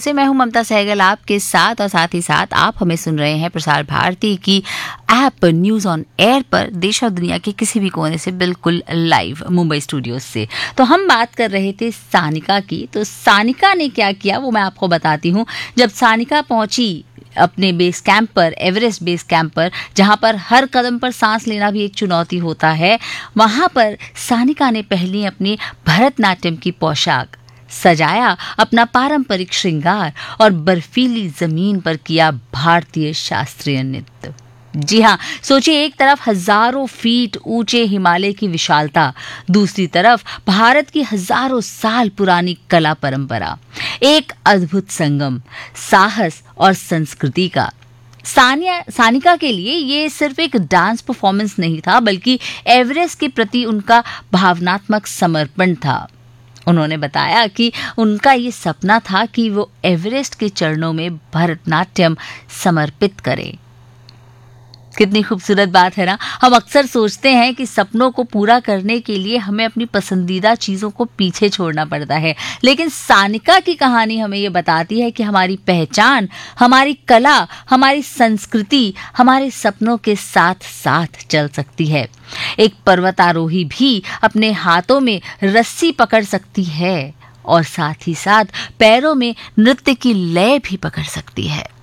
से मैं हूं ममता सहगल आपके साथ, और साथ ही साथ आप हमें सुन रहे हैं प्रसार भारती की ऐप न्यूज़ ऑन एयर पर, देश और दुनिया के किसी भी कोने से बिल्कुल लाइव मुंबई स्टूडियो से। तो हम बात कर रहे थे सानिका की। तो सानिका ने क्या किया वो मैं आपको बताती हूँ। जब सानिका पहुंची अपने बेस कैंप पर, एवरेस्ट बेस कैंप पर, जहां पर हर कदम पर सांस लेना भी एक चुनौती होता है, वहां पर सानिका ने पहले अपनी भरतनाट्यम की पोशाक सजाया, अपना पारंपरिक श्रृंगार, और बर्फीली जमीन पर किया भारतीय शास्त्रीय नृत्य। जी हाँ, सोचिए, एक तरफ हजारों फीट ऊंचे हिमालय की विशालता, दूसरी तरफ भारत की हजारों साल पुरानी कला परंपरा, एक अद्भुत संगम साहस और संस्कृति का। सानिका के लिए ये सिर्फ एक डांस परफॉर्मेंस नहीं था, बल्कि एवरेस्ट के प्रति उनका भावनात्मक समर्पण था। उन्होंने बताया कि उनका ये सपना था कि वो एवरेस्ट के चरणों में भरतनाट्यम समर्पित करें। कितनी खूबसूरत बात है ना। हम अक्सर सोचते हैं कि सपनों को पूरा करने के लिए हमें अपनी पसंदीदा चीज़ों को पीछे छोड़ना पड़ता है, लेकिन सानिका की कहानी हमें ये बताती है कि हमारी पहचान, हमारी कला, हमारी संस्कृति हमारे सपनों के साथ साथ चल सकती है। एक पर्वतारोही भी अपने हाथों में रस्सी पकड़ सकती है और साथ ही साथ पैरों में नृत्य की लय भी पकड़ सकती है।